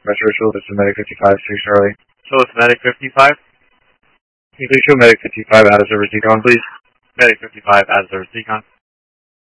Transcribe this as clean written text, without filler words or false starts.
Metro Ritual, this is Medic 55, 6 Charlie. So it's Medic 55? Can you please show Medic 55 out of service decon, please? Medic 55 out of service decon.